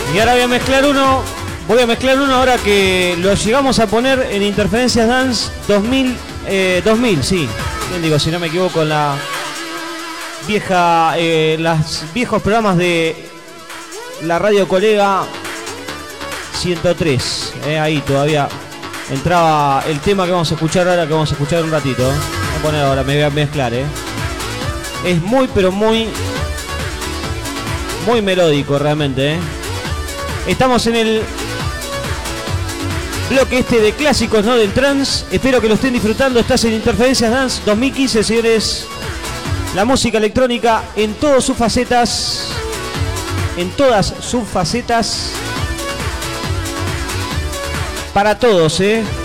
Y ahora voy a mezclar uno ahora que lo llegamos a poner en Interferencias Dance 2000, sí. Bien digo, si no me equivoco, la vieja, los viejos programas de la radio Colega 103. Ahí todavía entraba el tema que vamos a escuchar ahora, que vamos a escuchar un ratito. Voy a poner ahora, me voy a mezclar. Es muy, pero muy melódico realmente. Estamos en el bloque de clásicos, ¿no? Del trance. Espero que lo estén disfrutando. Estás en Interferencias Dance 2015, señores. La música electrónica en todas sus facetas. En todas sus facetas. Para todos,